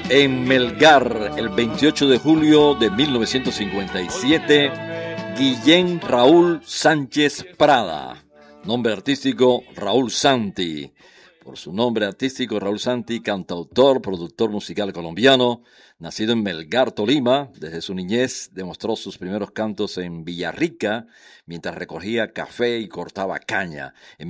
En Melgar, el 28 de julio de 1957, Guillén Raúl Sánchez Prada, nombre artístico Raúl Santi. Por su nombre artístico, Raúl Santi, cantautor, productor musical colombiano, nacido en Melgar, Tolima. Desde su niñez demostró sus primeros cantos en Villarrica, mientras recogía café y cortaba caña. En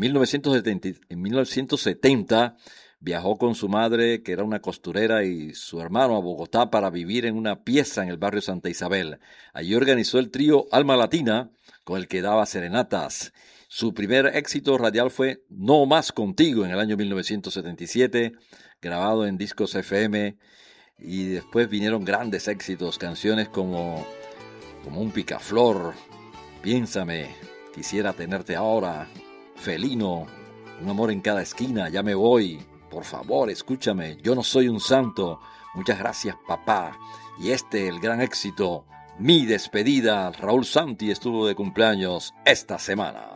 1970 viajó con su madre, que era una costurera, y su hermano a Bogotá para vivir en una pieza en el barrio Santa Isabel. Allí organizó el trío Alma Latina, con el que daba serenatas. Su primer éxito radial fue No Más Contigo en el año 1977, grabado en discos FM, y después vinieron grandes éxitos, canciones como Un Picaflor, Piénsame, Quisiera Tenerte Ahora, Felino, Un Amor en Cada Esquina, Ya Me Voy, Por Favor, Escúchame, Yo No Soy un Santo, Muchas Gracias Papá, y el gran éxito, Mi Despedida. Raúl Santi estuvo de cumpleaños esta semana.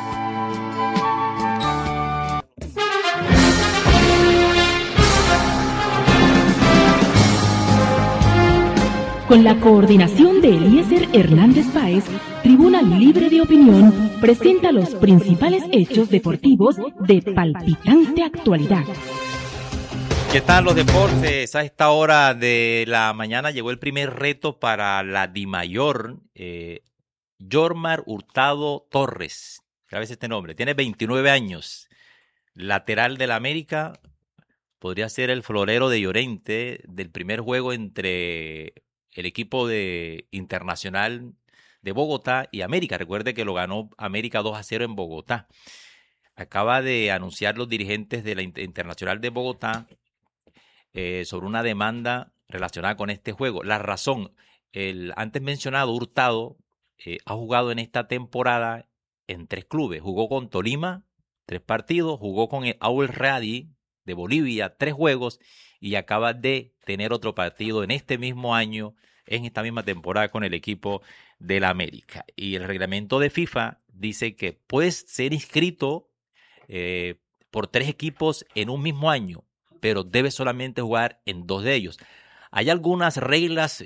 Con la coordinación de Eliezer Hernández Páez, Tribuna Libre de Opinión presenta los principales hechos deportivos de palpitante actualidad. ¿Qué tal los deportes? A esta hora de la mañana llegó el primer reto para la Dimayor. Yormar Hurtado Torres, a veces este nombre, tiene 29 años, lateral del América, podría ser el florero de Llorente del primer juego entre el equipo de Internacional de Bogotá y América. Recuerde que lo ganó América 2-0 en Bogotá. Acaba de anunciar los dirigentes de la Internacional de Bogotá sobre una demanda relacionada con este juego. La razón, el antes mencionado Hurtado ha jugado en esta temporada en 3 clubes. Jugó con Tolima 3 partidos, jugó con el Al Radi de Bolivia 3 juegos y acaba de tener otro partido en este mismo año, en esta misma temporada con el equipo de la América. Y el reglamento de FIFA dice que puedes ser inscrito por 3 equipos en un mismo año, pero debes solamente jugar en 2 de ellos. Hay algunas reglas,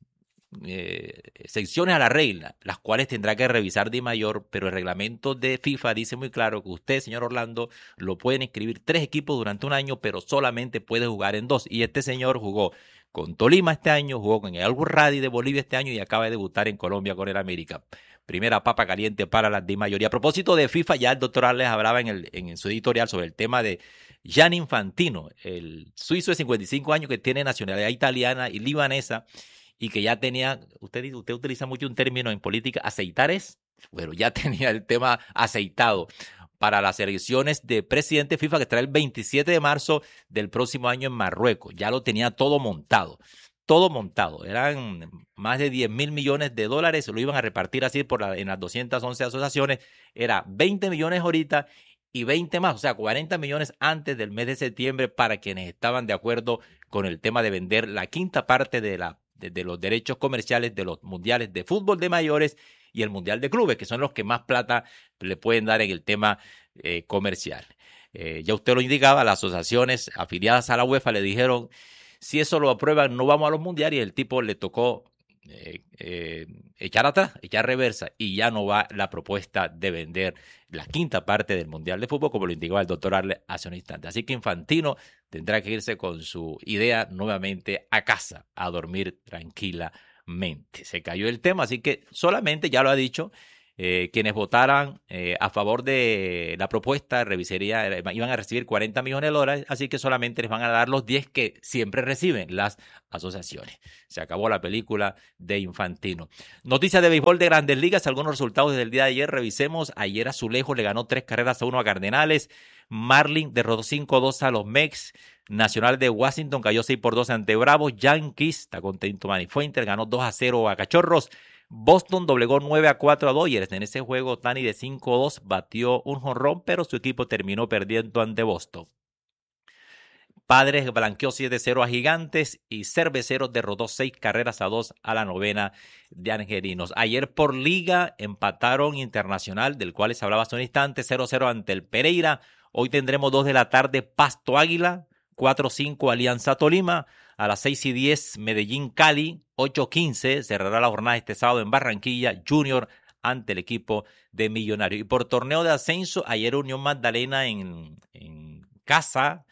secciones a la regla, las cuales tendrá que revisar Dimayor, pero el reglamento de FIFA dice muy claro que usted, señor Orlando, lo pueden inscribir 3 equipos durante un año, pero solamente puede jugar en 2. Y este señor jugó con Tolima este año, jugó con el Al Radi de Bolivia este año y acaba de debutar en Colombia con el América. Primera papa caliente para la Dimayor. Y a propósito de FIFA, ya el doctor Arles hablaba en su editorial sobre el tema de Gianni Infantino, el suizo de 55 años que tiene nacionalidad italiana y libanesa, y que ya tenía, usted utiliza mucho un término en política, aceitares, bueno, ya tenía el tema aceitado para las elecciones de presidente FIFA que estará el 27 de marzo del próximo año en Marruecos. Ya lo tenía todo montado, eran más de 10.000 millones de dólares, lo iban a repartir así en las 211 asociaciones, era 20 millones ahorita y 20 más, o sea, 40 millones antes del mes de septiembre para quienes estaban de acuerdo con el tema de vender la quinta parte de los derechos comerciales de los mundiales de fútbol de mayores y el mundial de clubes, que son los que más plata le pueden dar en el tema comercial. Ya usted lo indicaba, las asociaciones afiliadas a la UEFA le dijeron, si eso lo aprueban, no vamos a los mundiales, y el tipo le tocó echar atrás, echar reversa, y ya no va la propuesta de vender la quinta parte del mundial de fútbol, como lo indicaba el doctor Arle hace un instante. Así que Infantino tendrá que irse con su idea nuevamente a casa, a dormir tranquilamente. Se cayó el tema, así que solamente, ya lo ha dicho, quienes votaran a favor de la propuesta iban a recibir 40 millones de dólares, así que solamente les van a dar los 10 que siempre reciben las asociaciones. Se acabó la película de Infantino. Noticias de béisbol de Grandes Ligas, algunos resultados desde el día de ayer, revisemos. Ayer Azulejos le ganó 3-1 a Cardenales, Marlins derrotó 5-2 a los Mets, Nacional de Washington cayó 6-2 ante Bravos, Yankees, está contento Manny Fuentes, ganó 2-0 a Cachorros, Boston doblegó 9-4 a Dodgers. En ese juego, Ohtani de 5-2 batió un jonrón, pero su equipo terminó perdiendo ante Boston. Padres blanqueó 7-0 a Gigantes y Cerveceros derrotó 6-2 a la novena de Angelinos. Ayer por liga empataron Internacional, del cual les hablaba hace un instante, 0-0 ante el Pereira. Hoy tendremos 2 de la tarde Pasto Águila 4:05 Alianza Tolima. A las 6:10 Medellín-Cali. 8:15 cerrará la jornada este sábado en Barranquilla, Junior ante el equipo de Millonarios. Y por torneo de ascenso, ayer Unión Magdalena en casa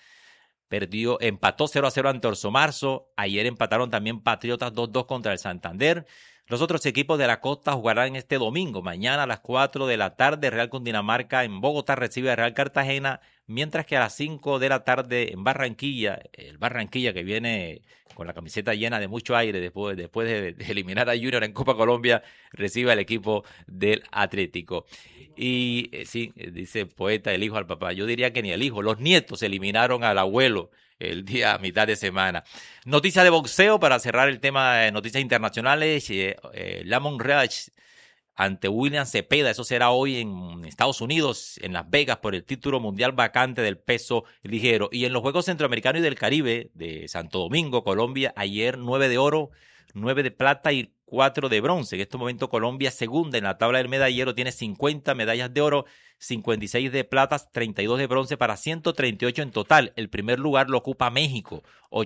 empató 0-0 ante Orso Marzo. Ayer empataron también Patriotas 2-2 contra el Santander. Los otros equipos de la costa jugarán este domingo. Mañana a las 4 de la tarde, Real Cundinamarca en Bogotá recibe a Real Cartagena, mientras que a las 5 de la tarde en Barranquilla, el Barranquilla que viene con la camiseta llena de mucho aire después de eliminar a Junior en Copa Colombia, recibe al equipo del Atlético. Y sí, dice el poeta, el hijo al papá. Yo diría que ni el hijo, los nietos eliminaron al abuelo el día a mitad de semana. Noticia de boxeo para cerrar el tema de noticias internacionales. Lamont Reach ante William Cepeda, eso será hoy en Estados Unidos, en Las Vegas, por el título mundial vacante del peso ligero. Y en los Juegos Centroamericanos y del Caribe de Santo Domingo, Colombia, ayer 9 de oro, 9 de plata y 4 de bronce. En este momento Colombia segunda en la tabla del medallero, tiene 50 medallas de oro, 56 de plata, 32 de bronce para 138 en total. El primer lugar lo ocupa México,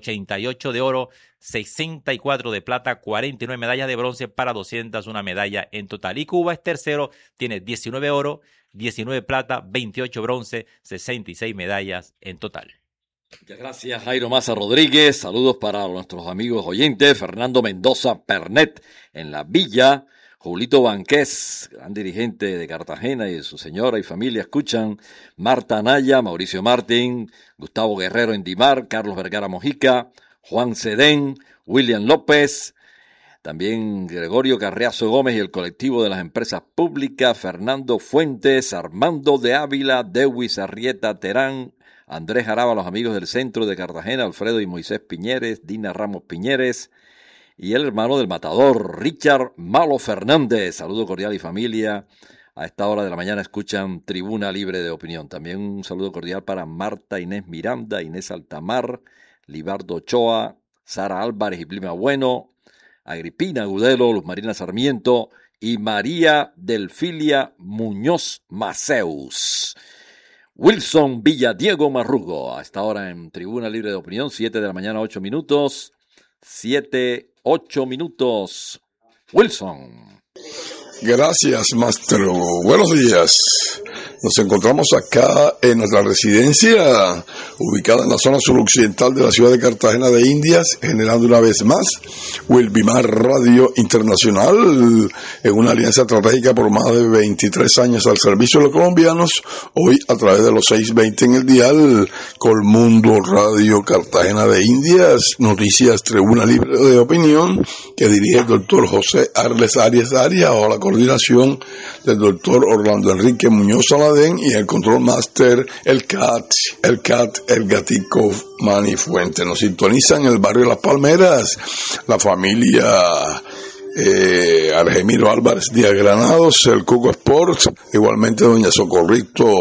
88 de oro, 64 de plata, 49 medallas de bronce para 201 medallas en total. Y Cuba es tercero, tiene 19 oro, 19 plata, 28 bronce, 66 medallas en total. Muchas gracias, Jairo Maza Rodríguez. Saludos para nuestros amigos oyentes. Fernando Mendoza Pernet en La Villa. Julito Banqués, gran dirigente de Cartagena, y su señora y familia escuchan. Marta Anaya, Mauricio Martín, Gustavo Guerrero en Dimar, Carlos Vergara Mojica, Juan Cedén, William López, también Gregorio Carriazo Gómez y el colectivo de las empresas públicas, Fernando Fuentes, Armando de Ávila, Dewis Arrieta Terán, Andrés Jaraba, los amigos del centro de Cartagena, Alfredo y Moisés Piñeres, Dina Ramos Piñeres, y el hermano del matador, Richard Malo Fernández. Saludo cordial y familia. A esta hora de la mañana escuchan Tribuna Libre de Opinión. También un saludo cordial para Marta Inés Miranda, Inés Altamar, Libardo Ochoa, Sara Álvarez y Plima Bueno, Agripina Gudelo, Luz Marina Sarmiento y María Delfilia Muñoz Maceus. Wilson Villadiego Marrugo, a esta hora en Tribuna Libre de Opinión, 7 de la mañana, 8 minutos. 8 minutos. Wilson. Gracias, Mastro. Buenos días. Nos encontramos acá en nuestra residencia, ubicada en la zona suroccidental de la ciudad de Cartagena de Indias, generando una vez más Wilbimar Radio Internacional, en una alianza estratégica por más de 23 años al servicio de los colombianos, hoy a través de los 620 en el dial, Colmundo Radio Cartagena de Indias, noticias Tribuna Libre de Opinión, que dirige el doctor José Arles Arias Arias, o la coordinación del doctor Orlando Enrique Muñoz Saladén, y el control master, el gatico Manny Fuente. Nos sintonizan en el barrio Las Palmeras, la familia Argemiro Álvarez Díaz Granados, el Cuco Sports, igualmente doña Socorrito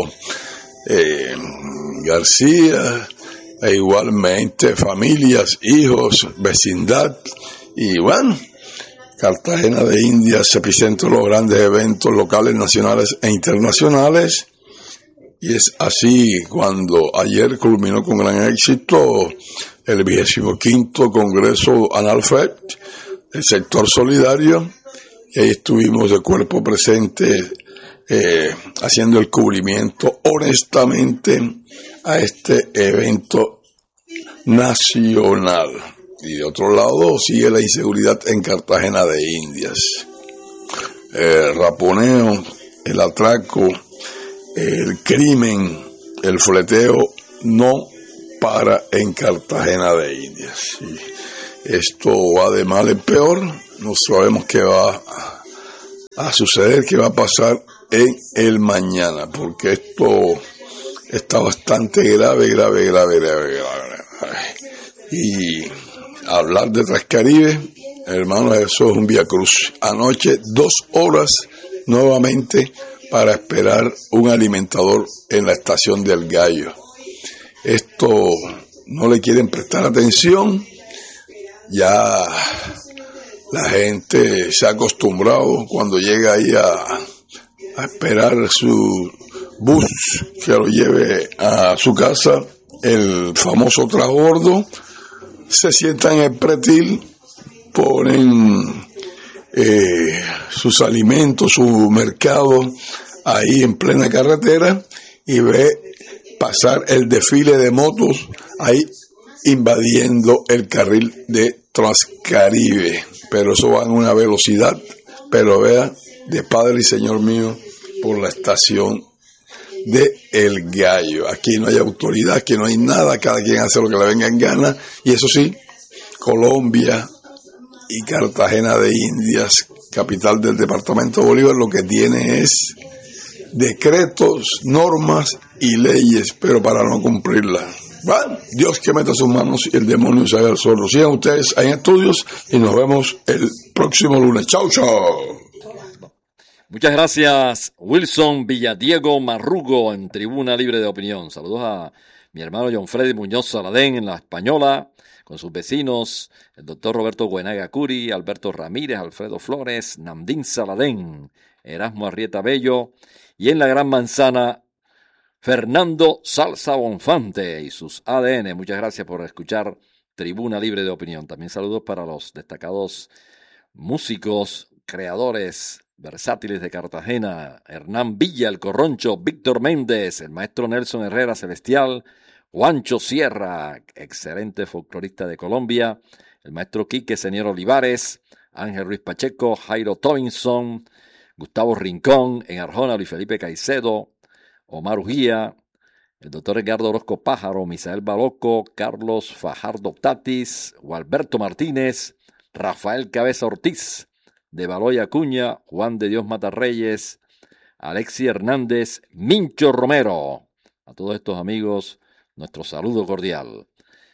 García, e igualmente familias, hijos, vecindad, y bueno, Cartagena de Indias, epicentro de los grandes eventos locales, nacionales e internacionales. Y es así cuando ayer culminó con gran éxito el 25º Congreso Analfed, el sector solidario, y ahí estuvimos de cuerpo presente haciendo el cubrimiento honestamente a este evento nacional. Y de otro lado sigue la inseguridad en Cartagena de Indias. El raponeo, el atraco, el crimen, el fleteo no para en Cartagena de Indias. Y esto va de mal en peor. No sabemos qué va a suceder, qué va a pasar en el mañana, porque esto está bastante grave. Y hablar de Transcaribe, hermano, eso es un viacruz. Anoche 2 horas nuevamente para esperar un alimentador en la estación del Gallo. Esto no le quieren prestar atención. Ya la gente se ha acostumbrado cuando llega ahí a esperar su bus que lo lleve a su casa, el famoso trasbordo, se sientan en el pretil, ponen sus alimentos, su mercado ahí en plena carretera y ve pasar el desfile de motos ahí invadiendo el carril de Transcaribe, pero eso va en una velocidad, pero vea, de Padre y Señor mío, por la estación de El Gallo. Aquí no hay autoridad, aquí no hay nada, cada quien hace lo que le venga en gana, y eso sí, Colombia y Cartagena de Indias, capital del departamento de Bolívar, lo que tiene es decretos, normas y leyes, pero para no cumplirlas. Bueno, Dios que meta sus manos y el demonio se haga el sordo. Sigan ustedes en estudios y nos vemos el próximo lunes. Chau, chau. Muchas gracias, Wilson Villadiego Marrugo en Tribuna Libre de Opinión. Saludos a mi hermano John Freddy Muñoz Saladén en La Española, con sus vecinos, el doctor Roberto Guenaga Curi, Alberto Ramírez, Alfredo Flores, Namdín Saladén, Erasmo Arrieta Bello, y en la Gran Manzana, Fernando Salsa Bonfante y sus ADN. Muchas gracias por escuchar Tribuna Libre de Opinión. También saludos para los destacados músicos, creadores, versátiles de Cartagena, Hernán Villa, el Corroncho, Víctor Méndez, el maestro Nelson Herrera Celestial, Juancho Sierra, excelente folclorista de Colombia, el maestro Quique Señor Olivares, Ángel Ruiz Pacheco, Jairo Tobinson, Gustavo Rincón, en Arjona, Luis Felipe Caicedo, Omar Ujía, el doctor Edgardo Orozco Pájaro, Misael Baloco, Carlos Fajardo Tatis, Gualberto Martínez, Rafael Cabeza Ortiz, de Baloy Acuña, Juan de Dios Matarreyes, Alexi Hernández, Mincho Romero. A todos estos amigos, nuestro saludo cordial.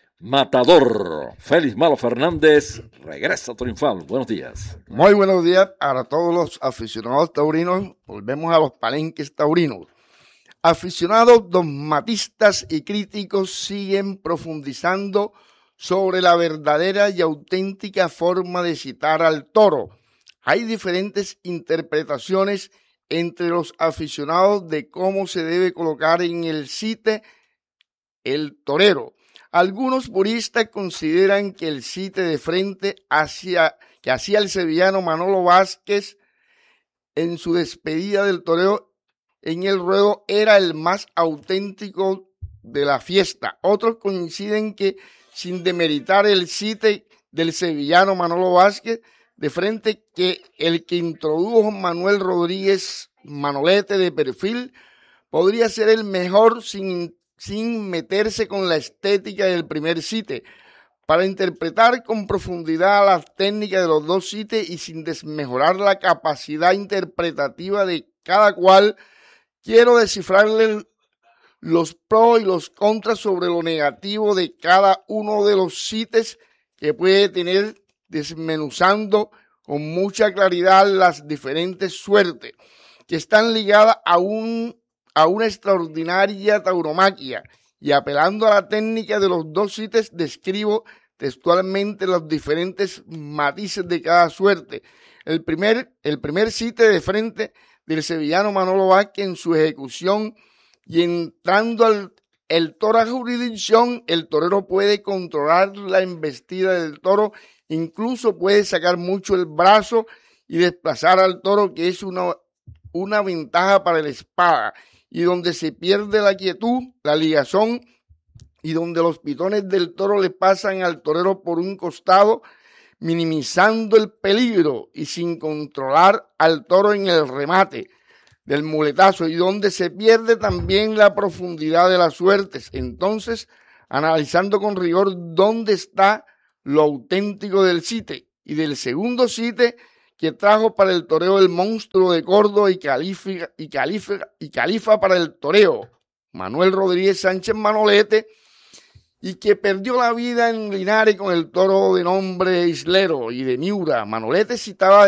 Matador, Félix Malo Fernández, regresa triunfal. Buenos días. Muy buenos días para todos los aficionados taurinos. Volvemos a los palenques taurinos. Aficionados dogmatistas y críticos siguen profundizando sobre la verdadera y auténtica forma de citar al toro. Hay diferentes interpretaciones entre los aficionados de cómo se debe colocar en el cite el torero. Algunos puristas consideran que el cite de frente que hacía el sevillano Manolo Vázquez en su despedida del toreo en el ruedo era el más auténtico de la fiesta. Otros coinciden que, sin demeritar el cite del sevillano Manolo Vázquez de frente, que el que introdujo Manuel Rodríguez Manolete de perfil podría ser el mejor sin meterse con la estética del primer cite, para interpretar con profundidad las técnicas de los dos cites y sin desmejorar la capacidad interpretativa de cada cual. Quiero descifrarle los pros y los contras sobre lo negativo de cada uno de los cites que puede tener, desmenuzando con mucha claridad las diferentes suertes que están ligadas a una extraordinaria tauromaquia, y apelando a la técnica de los dos cites describo textualmente los diferentes matices de cada suerte. El primer cite de frente del sevillano Manolo Vázquez en su ejecución, y entrando el toro a jurisdicción, el torero puede controlar la embestida del toro, incluso puede sacar mucho el brazo y desplazar al toro, que es una ventaja para el espada, y donde se pierde la quietud, la ligazón, y donde los pitones del toro le pasan al torero por un costado, minimizando el peligro y sin controlar al toro en el remate del muletazo, y donde se pierde también la profundidad de las suertes. Entonces, analizando con rigor dónde está lo auténtico del cite y del segundo cite que trajo para el toreo el monstruo de Córdoba y califa para el toreo Manuel Rodríguez Sánchez Manolete, y que perdió la vida en Linares con el toro de nombre Islero y de Miura. Manolete citaba